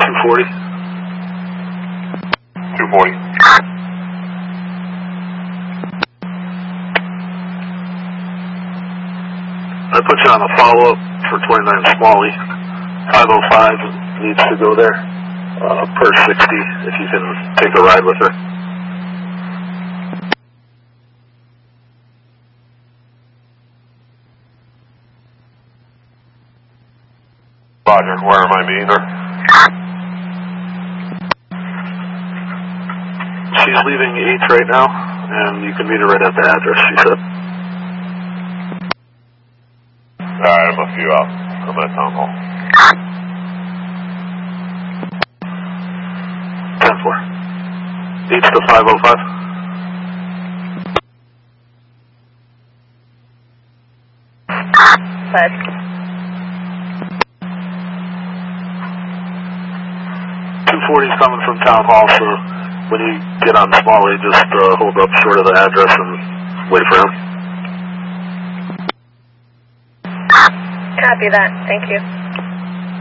240. 240. I put you on a follow-up for 29 Smalley. 505 needs to go there per 60 if you can take a ride with her. Roger, where am I meeting her? She's leaving H right now, and you can meet her right at the address, she said. Alright, I'm a few out. I'm at Town Hall. 10-4. H to 505. Five. 240's coming from Town Hall, so when you get on Smalley, just hold up short of the address and wait for him. Copy that. Thank you.